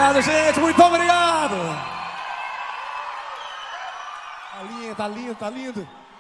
obrigado, gente. Muito obrigado. Tá lindo, tá lindo, tá lindo.